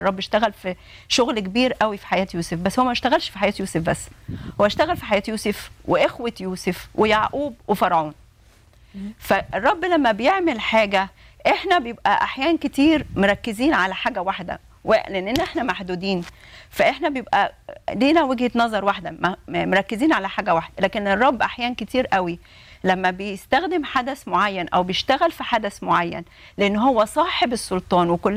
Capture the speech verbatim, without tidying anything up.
الرب اشتغل في شغل كبير قوي في حياة يوسف، بس هو ما اشتغلش في حياة يوسف بس، هو اشتغل في حياة يوسف وإخوة يوسف ويعقوب وفرعون. فالرب لما بيعمل حاجة احنا بيبقى أحيان كتير مركزين على حاجة واحدة، لأن احنا محدودين، فاحنا بيبقى لينا وجهة نظر واحدة، مركزين على حاجة واحدة. لكن الرب أحيان كتير قوي لما بيستخدم حدث معين أو بيشتغل في حدث معين، لأن هو صاحب السلطان وكل